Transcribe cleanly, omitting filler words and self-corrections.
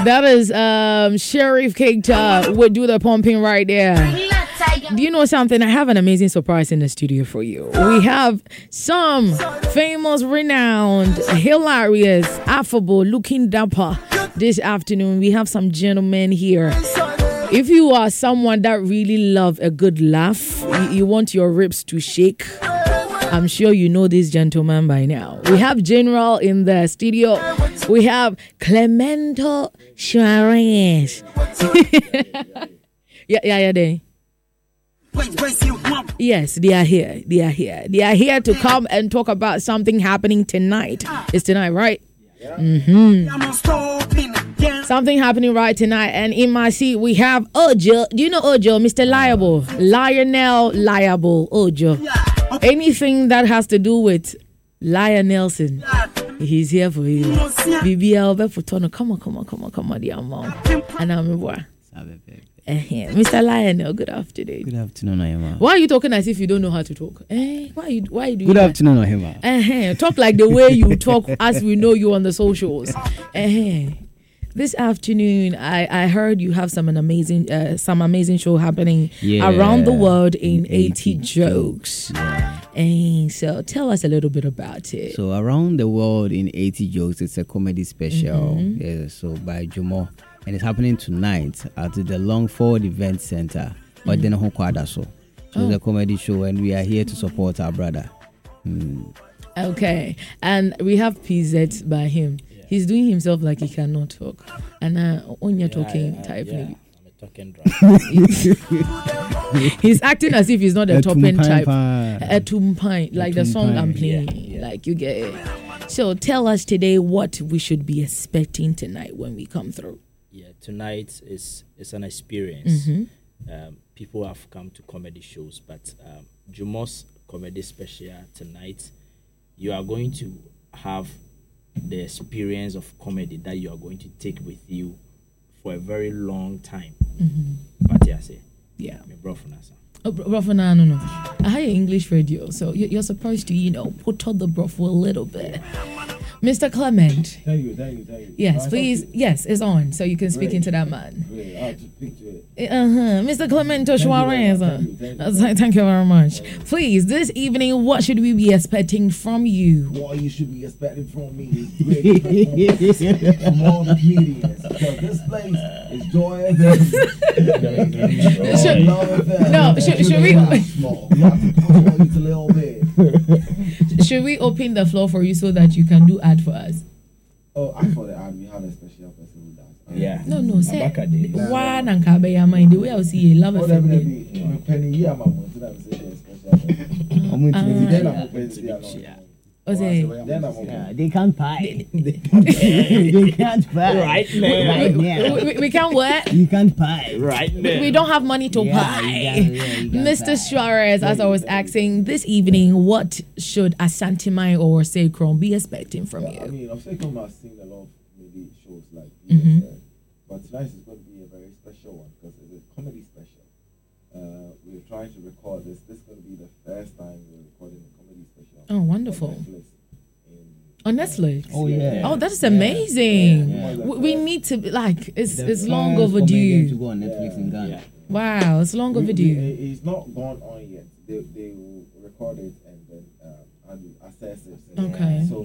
That is Sheriff Keita would do the pumping right there. Do you know something? I have an amazing surprise in the studio for you. We have some famous, renowned, hilarious, affable, looking dapper this afternoon. We have some gentlemen here. If you are someone that really love a good laugh, you want your ribs to shake, I'm sure you know this gentleman by now. We have General in the studio. We have Clemento Suarez. Yeah, they. Yes, they are here. They are here. They are here to come and talk about something happening tonight. It's tonight, right? Something happening right tonight. And in my seat, we have Ojo. Do you know Ojo? Mr. Liable. Lionel Liable. Ojo. Anything that has to do with Lion Nelson, he's here for you. BBL, come on, dear mom. And I'm boy. Mr. Lionel, good afternoon. Good afternoon, Ohima. Why are you talking as if you don't know how to talk? Why you doing Good that? afternoon, Ohima. Talk like the way you talk as we know you on the socials. This afternoon, I heard you have some amazing show happening around the world in 80 jokes. Yeah. And so tell us a little bit about it. So around the world in 80 jokes, it's a comedy special. So by Jumo. And it's happening tonight at the Longford Event Center. But then so it's a comedy show, and we are here to support our brother. Okay. And we have PZ by him. He's doing himself like he cannot talk. And on your talking type. I'm a talking drunk. He's acting as if he's not a topping type. A tumpai, like the song I'm playing. Yeah. Like you get it. So tell us today what we should be expecting tonight when we come through. Yeah, tonight is an experience. Mm-hmm. People have come to comedy shows, but Jumo's comedy special tonight, you are going to have the experience of comedy that you are going to take with you for a very long time. But yeah, say, Yeah. me bro for nasa. Oh, Brofo, no. I hear English radio, so you're supposed to, put on the Brofo a little bit. Mr. Clement. Thank you. Yes, please. Yes, it's on, so you can speak into that man. Great. I'll just speak to it. Mr. Clemento Suarez. Thank you very much. Please, this evening, what should we be expecting from you? What you should be expecting from me is great performance from all the comedians. Because this place is Joy Should we? We have to push you to little bit. Should we open the floor for you so that you can do ad for us? Oh, I thought that we have a special person who does. Yeah. No, say. Abaka Day. Why nankabe ya mind the way I see you love Oh, it. definitely. Penny, yeah, my mom. So that was a special person. Then I'm open to the They can't pie. They can't pie. Right now. We can what? You can't pie. Right now. We don't have money to buy. You can't Mr. Suarez, as I was asking this evening, what should Asantemai or Sacrum be expecting from you? I mean, I've seen a lot of maybe shows like you said, but tonight is going to be a very special one because it's a comedy special. We're trying to record this. This is going to be the first time we're recording a comedy special. Oh, wonderful. On Netflix? Oh, yeah. Oh, that is amazing. Yeah. We need to, it's long To overdue. go on Netflix in Ghana. Wow, it's long overdue. It's not gone on yet. They will record it and then assess it. Okay. So